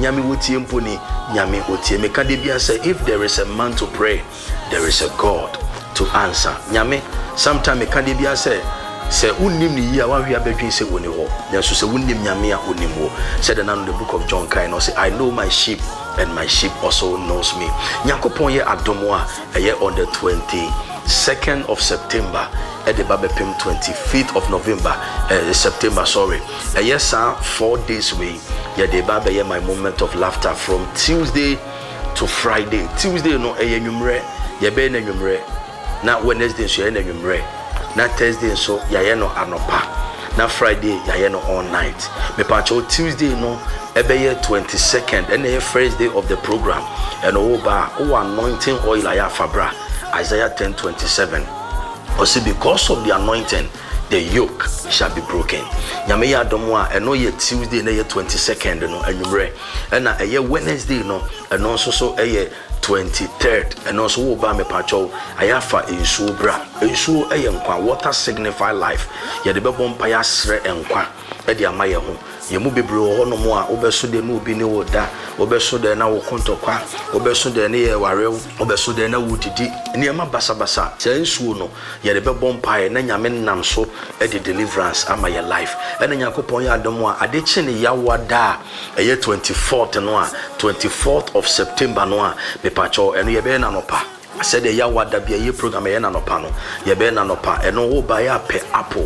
nyame wotie mpo ni nyame wotie me ka de bia say if there is a man to pray there is a God to answer nyame sometime me ka de bia say unnim ni ya wan hwe abedwen se woni ho nanso se unnim nyame a onim ho said the book of John kind say I know my sheep and my sheep also knows me yakopon ye adomo a eye on the 22nd of September at the Babepim 25th of November September sorry yes sir 4 days way yeah the baba yeah my moment of laughter from Tuesday to Friday. Tuesday no enyumre ye be na enyumre na Wednesday so ye na enyumre na Thursday so ye no anopa na Friday ye no all night me pacho Tuesday no ebe 22nd and the first day of the program and over anointing oil aya fabra Isaiah 10:27 or see because of the anointing the yoke shall be broken. Nyame ya domo a eno ye Tuesday na ye 22nd no anwumre na eye Wednesday no eno so eye 23rd and also wo ba me pacho ayafa ensuo bra ensuo eye nkwa water signify life ye de bebo mpa ya sre enkwa e de amaye ho ye mu bebre ho no mo a obeso de no obi ne woda obeso de na wo kontokwa obeso de ne ye ware obeso de na wudidi ne ma basa basa se ensuo no ye de bebo mpa ye na nyame nam so e de deliverance ama ye life e na yakopon ya adom a ade chi ne ya wada eye 24th no a 24th of September no a pacho eno ye be na nopa said ya wada bia ye program ye na nopa no ye be na nopa eno wo ba ya pe apple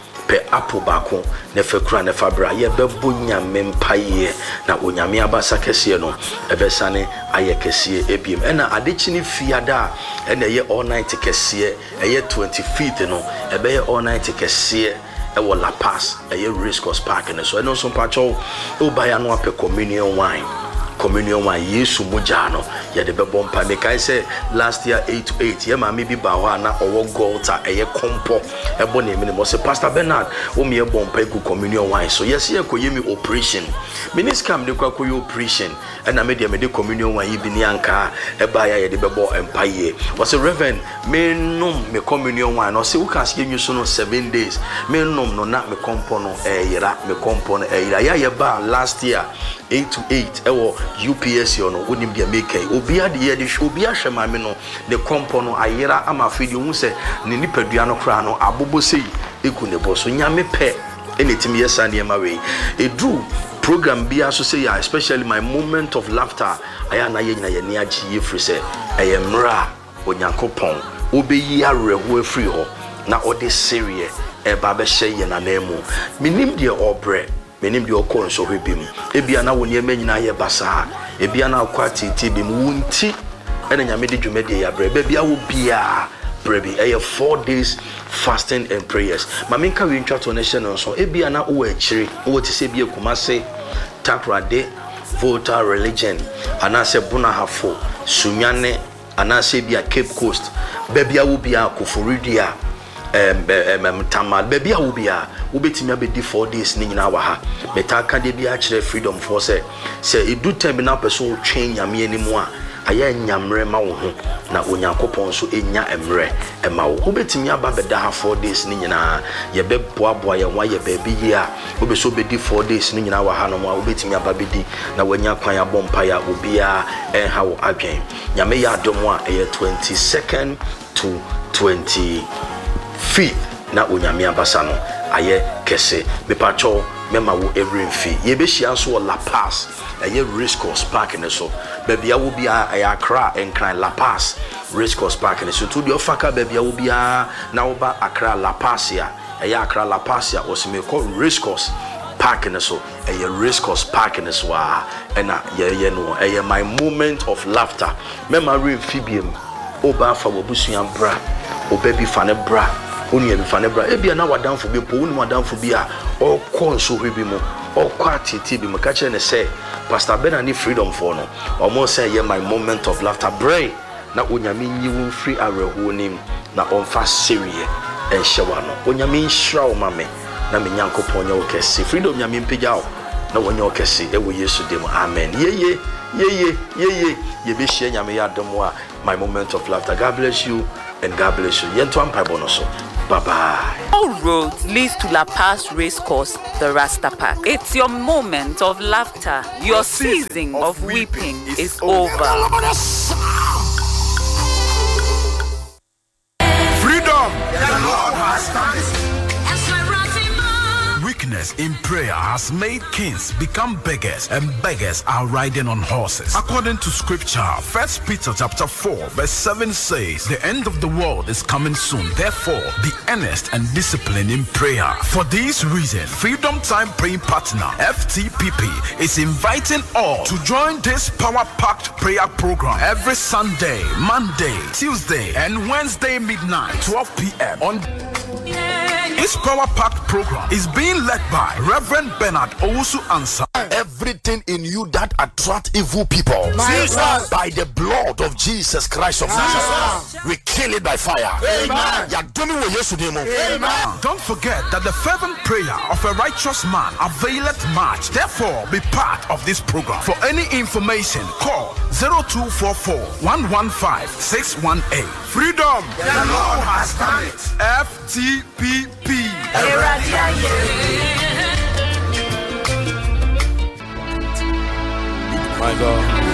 bako ne fekura ne fabra ye be bonya mempaye na onyame abasa kese no ebesane aye kese ebiem ena adechini fiada ena ye all night kese eye 25th no ebe ye all night kese ewo La Paz eye Race Course Park ne so eno so pacho wo ba ya no ape communion wine Yesu mujano ya de bebo mpa me kai say last year 8-8 ye ma me bi ba ho na owo golta eye kompo ebo na emi mo say Pastor Bernard o me ebo mpa ku communion wine so yes ye ko yemi operation minis kam de kwa koyi operation na me de communion wine bi ni anka e ba ya ye de bebo mpa ye was a reverend me nom me communion wine no say uka se nyu so no 7 days me nom no na me kompo no yira me kompo no yira ya ye ba last year 8-8 ewo UPS yo no wonim bia make obi ade ye de obi ahwe ma me no the kompo no ayira ama fidi hu se ne nipadua no kra no abobo sei eku ne bo so nyame pe anything yes and yema we edu program bia so say especially my moment of laughter aya na ye nyina ye ne agi ye free se eyemra onyankopon obeyi areho afri ho na ode serie e ba be hye ye na nemu minim de obre menim de okon so hwebim ebia na woni emanyina ye basa ebia na akwati tibim wunti ena nyame de dwumade ya bre bia wo bia brebi 4 days fasting and prayers maminka we ntwa to nation so ebia na wo akire wo ti se bia kumase takrade voter religion anase bunahafo sunyane anase bia Cape Coast bia wo bia Koforidia tamal baby a ubia ubetimi abedi 4 days ni nyina wa ha betaka de bia kire freedom for say edu time na person twen nyame animu a aya nyamre ma wo ho na onyankopon so enya emre ema wo ubetimi aba beda ha 4 days ni nyina ye be boaboa ye wa ye baby ye a obeso bedi 4 days ni nyina wa ha no ma ubetimi aba bedi na wanya kwan abompa ya obia ha wo adwen nyame ya adomo a 22nd to 25th na onyame abasa no aye kese me pacho mema wo every fee ye be hia so La Paz aye Race Course Park ne so bebia wo bia aye Accra enkran La Paz Race Course Park ne so to the ofaka bebia wo bia na wo ba Accra La Paz ya aye Accra La Paz ya osime ko Race Course Park ne so aye Race Course Park ne so na ye no aye my moment of laughter mema refibiem oba fa wo busuan bra obabi fa ne bra oni ebi fa ne bra ebia na wadanfo bi po oni wadanfo bi a okon so hwebi mu okwatiti bi mu ka kire ne say Pastor Bernard ni freedom for no omo say ye my moment of laughter bray na onyame nyi wo free areho nim na onfa serie enhyewa no onyame nhira o mame na me nyankopon nya okese freedom nyame mpegya o na wonya okese ewo Yesu dem amen ye be hye nyame ya dom a my moment of laughter. God bless you and God bless you. Yento ampa bono so. Bye-bye. All roads leads to La Paz Racecourse, the Rasta Park. It's your moment of laughter. Your season of weeping is over. Freedom! The Lord has done it. Weakness in prayer has made kings become beggars, and beggars are riding on horses. According to scripture, 1 Peter chapter 4 verse 7 says, the end of the world is coming soon. Therefore, be earnest and disciplined in prayer. For this reason, Freedom Time Praying Partner FTPP is inviting all to join this power-packed prayer program every Sunday, Monday, Tuesday, and Wednesday midnight, 12 p.m. on this power-packed program is being led by Reverend Bernard Owusu Ansah. Everything in you that attract evil people, Jesus, by the blood of Jesus Christ of Nazareth, we kill it by fire. Amen. Amen. Don't forget that the fervent prayer of a righteous man availeth much. Therefore, be part of this program. For any information, call 0244 115 618. Freedom. The Lord has done it. FTPP. My God.